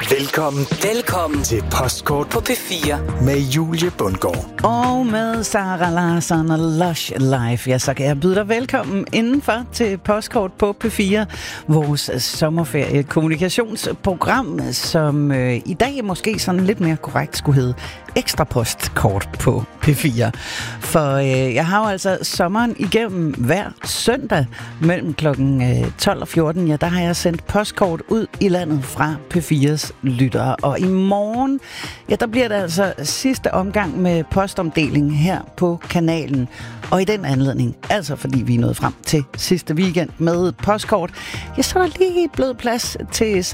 Velkommen til Postkort på P4 med Julie Bundgaard. Og med Sara Larsson og Lush Life. Ja, så kan jeg byde dig velkommen indenfor til Postkort på P4. Vores sommerferie kommunikationsprogram, som i dag måske sådan lidt mere korrekt skulle hedde Ekstra Postkort på P4. For jeg har jo altså sommeren igennem hver søndag mellem klokken 12 og 14. Ja, der har jeg sendt postkort ud i landet fra P4's lyttere. Og i morgen, ja, der bliver det altså sidste omgang med postomdeling her på kanalen. Og i den anledning, altså fordi vi er nået frem til sidste weekend med postkort, ja, så er der lige blevet plads til